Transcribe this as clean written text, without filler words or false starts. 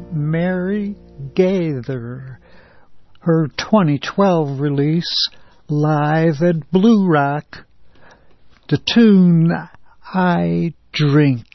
Mary Gaither, her 2012 release, Live at Blue Rock. The tune, I Drink.